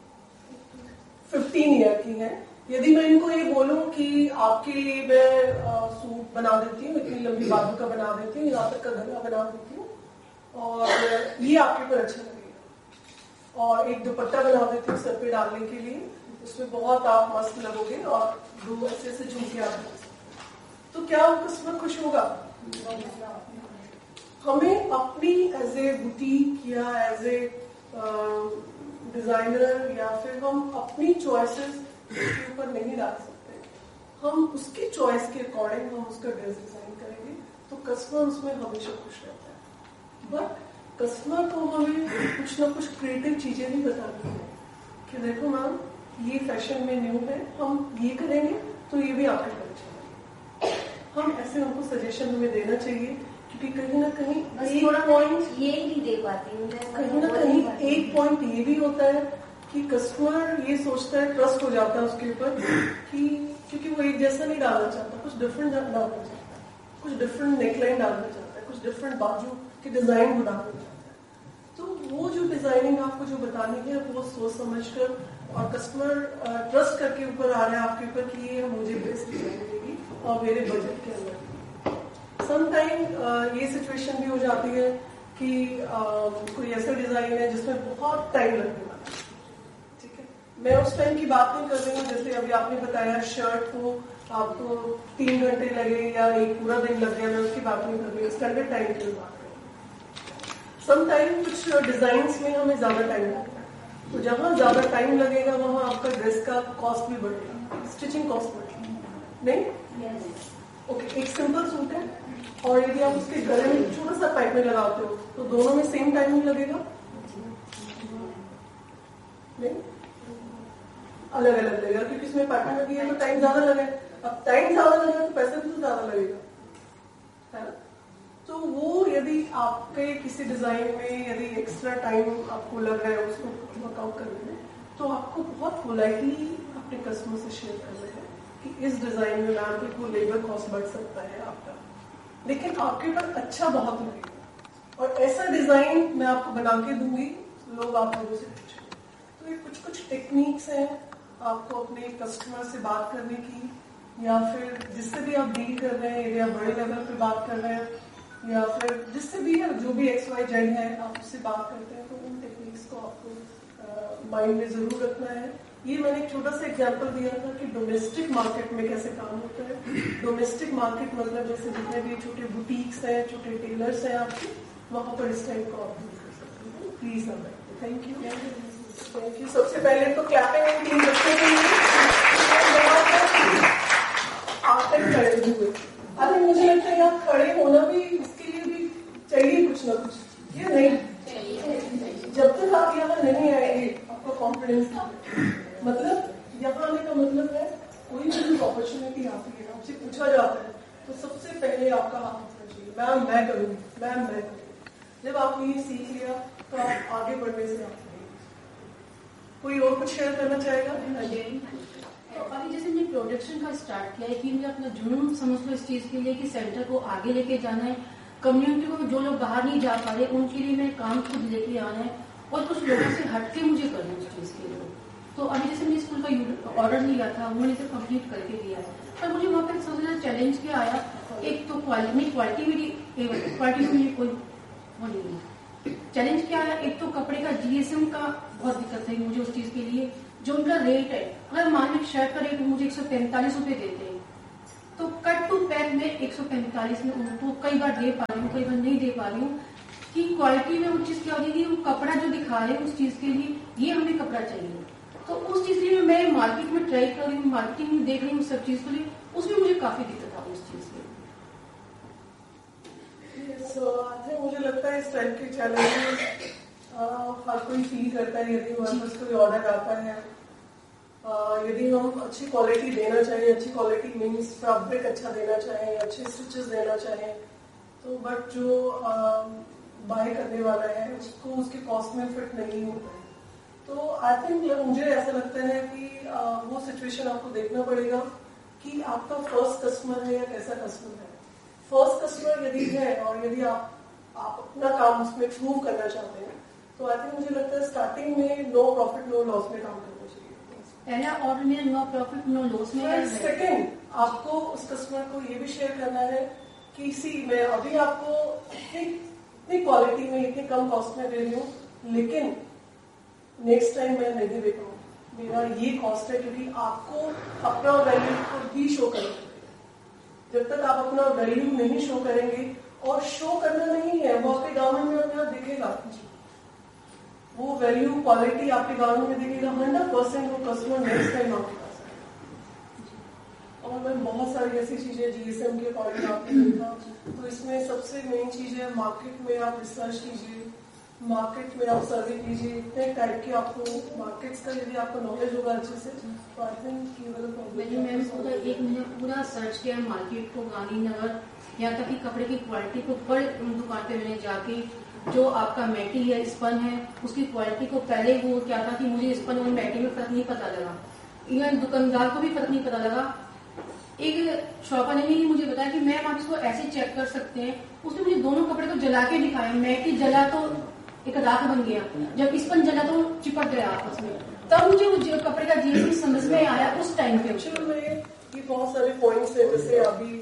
[SPEAKER 2] फिफ्टीन ईयर की है, यदि मैं इनको ये बोलूं कि आपके लिए मैं आ, सूट बना देती हूँ, इतनी लंबी बाजू का बना देती हूँ, यहाँ तक का गला बना देती हूँ और ये आपके ऊपर अच्छा लगेगा, और एक दुपट्टा बना देती हूँ सर पे डालने के लिए, उसमें बहुत आप मस्त लगोगे और दो ऐसे ऐसे झुमके आप लगा सकते, तो क्या वो कस्टमर खुश होगा? हमें अपनी एज ए बुटीक या एज ए डिजाइनर या फिर हम अपनी चॉइसेस उसके ऊपर नहीं डाल सकते, हम उसकी चॉइस के अकॉर्डिंग हम उसका ड्रेस डिजाइन करेंगे तो कस्टमर उसमें हमेशा खुश रहता है। बट कस्टमर को हमें कुछ ना कुछ क्रिएटिव चीजें भी बतानी है कि देखो मैम ये फैशन में न्यू है, हम ये करेंगे तो ये भी आपके ऊपर चलेगा। हम ऐसे उनको सजेशन हमें देना चाहिए, क्योंकि कहीं ना कहीं एक पॉइंट
[SPEAKER 4] ये नहीं दे पाती हूँ,
[SPEAKER 2] कहीं ना कहीं एक पॉइंट ये भी होता है कि कस्टमर ये सोचता है, ट्रस्ट हो जाता है उसके ऊपर कि क्योंकि वो एक जैसा नहीं डालना चाहता, कुछ डिफरेंट डालना चाहता है, कुछ डिफरेंट नेकलाइन डालना चाहता है, कुछ डिफरेंट बाजू की डिजाइन बनाना चाहता है। तो वो जो डिजाइनिंग आपको जो बतानी है वो सोच समझ कर और कस्टमर ट्रस्ट करके ऊपर आ रहा है आपके ऊपर कि ये मुझे बेस्ट डिजाइन मिलेगी और मेरे बजट के अंदर। समटाइम ये सिचुएशन भी हो जाती है कि uh, कोई ऐसा डिजाइन है जिसमें बहुत टाइम लगने वाला है, ठीक है, मैं उस टाइम की बात नहीं कर रही हूँ, जैसे अभी आपने बताया शर्ट को आपको तीन घंटे लगे या एक पूरा दिन लग गया, मैं उसकी बात नहीं कर रही हूँ, स्टैंडर्ड टाइम की बात कर रही हूँ। समटाइम कुछ डिजाइन में हमें ज्यादा टाइम लगता है, तो जहाँ ज्यादा टाइम लगेगा वहाँ आपका ड्रेस का कॉस्ट भी बढ़ेगा, स्टिचिंग कॉस्ट बढ़ेगा, नहीं? ओके, एक सिंपल सूट है और यदि आप उसके गले में छोटा सा पाइपिंग लगाते हो तो दोनों में सेम टाइमिंग लगेगा, नहीं? अलग अलग लगेगा, क्योंकि इसमें पैटर्न लगी है तो टाइम ज्यादा लगे। अब टाइम ज्यादा लगेगा तो पैसे भी तो ज्यादा लगेगा, है ना। तो वो यदि आपके किसी डिजाइन में यदि एक्स्ट्रा टाइम आपको लग रहा है उसको वर्कआउट करने में, तो आपको बहुत पोलाइटली अपने कस्टमर से शेयर करना है कि इस डिजाइन में मैम देखो लेबर कॉस्ट बढ़ सकता है आपका, लेकिन आपके ऊपर अच्छा बहुत लगेगा और ऐसा डिजाइन मैं आपको बना के दूंगी, लोग आप लोगों से पूछेंगे। तो ये कुछ कुछ टेक्निक्स हैं आपको अपने कस्टमर से बात करने की, या फिर जिससे भी आप डील कर रहे हैं, या बड़े लेवल पे बात कर रहे हैं, या फिर जिससे भी है जो भी एक्स वाई जेड है आप उससे बात करते हैं, तो उन टेक्निक्स को आपको माइंड में जरूर रखना है। ये मैंने एक छोटा सा एग्जांपल दिया था कि डोमेस्टिक मार्केट में कैसे काम होता है। डोमेस्टिक मार्केट मतलब जैसे जितने भी छोटे बुटीक्स हैं, छोटे टेलर्स हैं आपके, वहां पर इस टाइप को आप यूज कर सकते हैं। प्लीज अब थैंक यू थैंक यू। सबसे पहले तो क्लैपिंग तीन बच्चों के लिए आप तक खड़े हुए। अरे मुझे लगता है यहाँ खड़े होना भी इसके लिए भी चाहिए कुछ ना कुछ, ये नहीं जब तक आप यहाँ नहीं आएंगे आपका कॉन्फिडेंस मतलब यहाँ आने का मतलब है कोई भी अपॉर्चुनिटी आती है आपसे पूछा जाता है तो सबसे पहले आपका हाथ उठना चाहिए, मैम मैं करूँगी, मैम मैं करूँगी। जब आपने ये सीख लिया तो आप आगे बढ़ने से आप कोई और कुछ शेयर करना चाहेगा?
[SPEAKER 5] तो अभी जैसे मैंने प्रोडक्शन का स्टार्ट किया है कि मुझे अपना जुनून समझ लो इस चीज के लिए कि सेंटर को आगे लेके जाना है, कम्युनिटी को जो लोग बाहर नहीं जा पा रहे उनके लिए मैं काम खुद लेके आना है और कुछ लोगों से हटके मुझे करना है उस चीज के लिए। तो अभी जैसे मैंने स्कूल का ऑर्डर लिया था उन्होंने इसे कंप्लीट करके दिया है, पर मुझे वहाँ पर सबसे ज्यादा चैलेंज क्या आया, एक तो क्वालिटी क्वालिटी मेरी क्वालिटी में कोई वो नहीं है। चैलेंज क्या है, एक तो कपड़े का जीएसएम का बहुत दिक्कत है मुझे उस चीज के लिए, जो उनका रेट है, अगर मान लो शर्ट का रेट मुझे एक सौ पैंतालीस रुपए देते हैं तो कट टू पैक में एक सौ पैंतालीस में उनको कई बार दे पा रही हूँ, कई बार नहीं दे पा रही हूँ कि क्वालिटी में वो चीज क्या होती है, वो कपड़ा जो दिखा रहे हैं उस चीज के लिए ये हमें कपड़ा चाहिए, तो उस चीज के लिए मैं मार्केट में ट्राई कर रही हूँ, मार्केटिंग में देख रही हूँ सब चीज के लिए, उसमें मुझे काफी दिक्कत आ रही है उस चीज की।
[SPEAKER 2] So, मुझे लगता है इस टाइप के चैलेंजेस हर कोई फील करता है यदि हमारे पास कोई ऑर्डर आता है, यदि हम अच्छी क्वालिटी देना चाहें, अच्छी क्वालिटी मीन्स फैब्रिक अच्छा देना चाहें, अच्छे स्टिचेस देना चाहें, तो बट जो बाय करने वाला है उसको उसके कॉस्ट में फिट नहीं होता है, तो आई थिंक मुझे ऐसा लगता है कि uh, वो सिचुएशन आपको देखना पड़ेगा कि आपका फर्स्ट कस्टमर है या कैसा कस्टमर है। फर्स्ट कस्टमर यदि है और यदि आप आप अपना काम उसमें प्रूव करना चाहते हैं तो आई थिंक मुझे लगता है स्टार्टिंग में नो प्रॉफिट नो लॉस में काम करना चाहिए।
[SPEAKER 5] पहला ऑर्डर में नो प्रॉफिट नो लॉस में।
[SPEAKER 2] सेकेंड आपको उस कस्टमर को ये भी शेयर करना है कि सी मैं अभी आपको इतनी क्वालिटी में इतनी कम कॉस्ट में दे रही हूँ, लेकिन नेक्स्ट टाइम मैं नहीं दे पाऊँ, मेरा ये कॉस्ट है, क्योंकि आपको अपना वैल्यू को भी शो करना है। जब तक आप अपना वैल्यू नहीं शो करेंगे, और शो करना नहीं है वो आपके गारमेंट में अपना दिखेगा, वो वैल्यू क्वालिटी आपके गारमेंट में दिखेगा, हंड्रेड परसेंट वो कस्टमर नेक्स्ट टाइम आपके पास आएगा। और मैं बहुत सारी ऐसी चीजें जीएसएम के अकॉर्डिंग आपने देखा, तो इसमें सबसे मेन चीज है मार्केट में आप रिसर्च कीजिए, मार्केट में आप सर्वे कीजिए, इतने टाइप के आपको मार्केट्स का यदि आपको नॉलेज होगा अच्छे से तो आई थिंक
[SPEAKER 5] मैंने मैम पूरा एक महीना पूरा सर्च किया मार्केट को, गांधीनगर, यहाँ तक कि कपड़े की क्वालिटी को बड़े दुकान पे मैंने जाके जो आपका मैटी है स्पन है उसकी क्वालिटी को पहले वो क्या था कि मुझे स्पन और मैटी में फर्क नहीं पता लगा, इवन दुकानदार को भी फर्क नहीं पता लगा। एक शॉपर ने ही मुझे बताया कि मैम आप इसको ऐसे चेक कर सकते हैं, उसने मुझे दोनों कपड़े को जला के दिखाया, मैटी जला तो एक राख बन गया, जब स्पन जला तो चिपक गया आपस में, तब मुझे वो कपड़े का जीएसएम समझ में आया उस टाइम पे।
[SPEAKER 2] में ये बहुत सारे पॉइंट्स हैं, जैसे अभी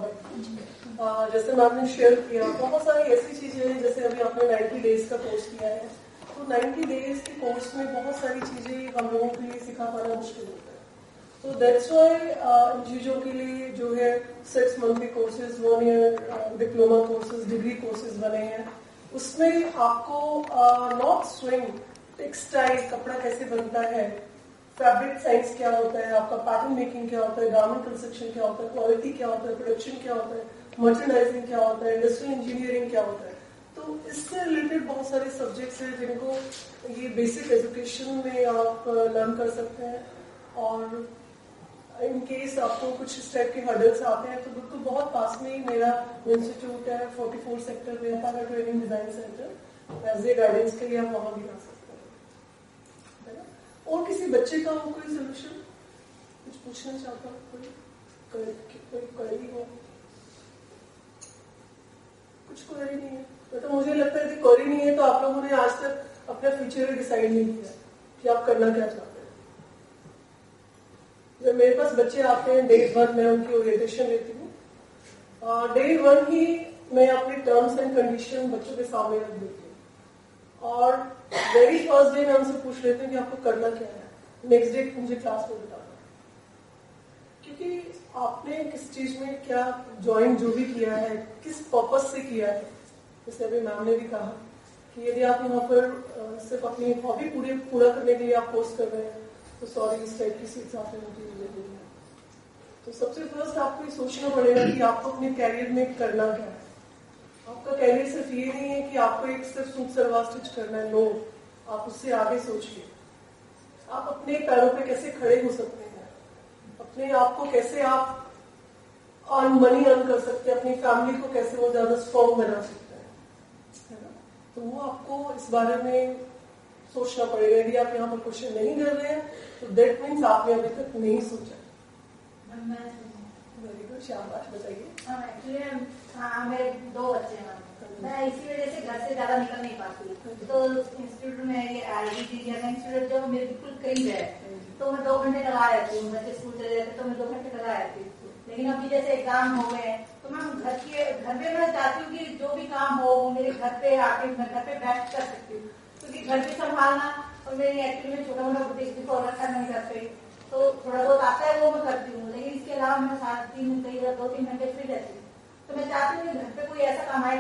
[SPEAKER 2] हम जैसे मैंने शेयर किया बहुत सारी ऐसी चीजें हैं, जैसे अभी आपने नाइन्टी डेज का कोर्स किया है, तो नाइन्टी डेज के कोर्स में बहुत सारी चीजें हम लोगों के लिए सिखा पाना मुश्किल होता है, तो दैट्स वाई इन चीजों के लिए जो है सिक्स मंथ के courses, one year diploma courses, degree courses बने हैं, उसमें आपको नॉट स्विंग टेक्सटाइल कपड़ा कैसे बनता है, फैब्रिक साइंस क्या होता है, आपका पैटर्न मेकिंग क्या होता है, गारमेंट कंस्ट्रक्शन क्या होता है, क्वालिटी क्या होता है, प्रोडक्शन क्या होता है, मर्चेंडाइजिंग क्या होता है, इंडस्ट्रियल इंजीनियरिंग क्या होता है, तो इससे रिलेटेड बहुत सारे सब्जेक्ट्स हैं जिनको ये बेसिक एजुकेशन में आप लर्न कर सकते हैं। और इन केस आपको कुछ इस टाइप के हर्डल्स आते हैं तो बिल्कुल बहुत पास में ही मेरा इंस्टीट्यूट है, फोर्टी फोर सेक्टर में पारा training design centre, as a guidance के लिए आप वहां भी आ सकते हैं, है ना। और किसी बच्चे का हो कोई सोल्यूशन, कुछ पूछना चाहता हूँ, कोई कोई क्वेरी हो? कुछ क्वेरी नहीं है तो मुझे लगता है कि क्वेरी नहीं है तो आप लोगों ने आज तक अपना फ्यूचर डिसाइड नहीं किया कि आप करना क्या चाहते हैं। जब मेरे पास बच्चे आते हैं डे वन में उनकी ओरिएंटेशन लेती हूँ, डे वन ही मैं अपने टर्म्स एंड कंडीशन बच्चों के सामने रख देती हूँ और वेरी फर्स्ट डे मैं उनसे पूछ लेती हूँ कि आपको करना क्या है, नेक्स्ट डे मुझे क्लास में बताना, क्योंकि आपने किस चीज में क्या ज्वाइन जो भी किया है किस पर्पस से किया है। जैसे अभी मैम ने भी कहा कि यदि आप यहाँ पर सिर्फ अपनी हॉबी पूरी पूरा करने के लिए आप कोर्स कर रहे हैं तो सॉरी इस टाइप की सीट्स आपने मुझे नहीं है। तो सबसे फर्स्ट आपको ये सोचना पड़ेगा कि आपको अपने कैरियर में करना क्या है। आपका कैरियर सिर्फ ये नहीं है कि आपको एक सिर्फ सूट सलवार स्टिच करना है, नो, आप उससे आगे सोचिए। आप अपने पैरों पे कैसे खड़े हो सकते हैं, अपने आप को कैसे आप अर्न मनी अर्न कर सकते हैं, अपनी फैमिली को कैसे वो ज्यादा स्ट्रॉन्ग बना सकते हैं, है ना। तो वो आपको इस बारे में सोचना पड़ेगा। यदि आप यहाँ पर क्वेश्चन नहीं कर रहे हैं तो दैट मीन्स आपने अभी तक नहीं सोचा। वेरी गुड, शाबाश, बताइए।
[SPEAKER 6] एक्चुअली हाँ मेरे दो बच्चे हैं, मैं इसी वजह से घर से ज्यादा निकल नहीं पाती, तो इंस्टीट्यूट में ये आई टी इंस्टीट्यूट जो मेरे बिल्कुल करीब है तो मैं दो घंटे लगा रहती हूँ, बच्चे स्कूल चले जाते तो मैं दो घंटे लगा रहती हूँ। लेकिन अभी जैसे एग्जाम हो गए तो मैं घर के घर पे मैं चाहती हूँ कि जो भी काम हो मेरे घर पे आके मैं घर पे बैठ कर सकती हूँ, क्योंकि घर पे संभालना और मेरी एक्चुअली में छोटा मोटा बुटीक भी फॉलो करना नहीं करते, तो थोड़ा बहुत आता है वो मैं करती हूँ। लेकिन इसके अलावा मैं सात दिन कई दो तीन घंटे फ्री रहती हूँ, तो मैं चाहती हूँ कि घर पे कोई ऐसा काम आए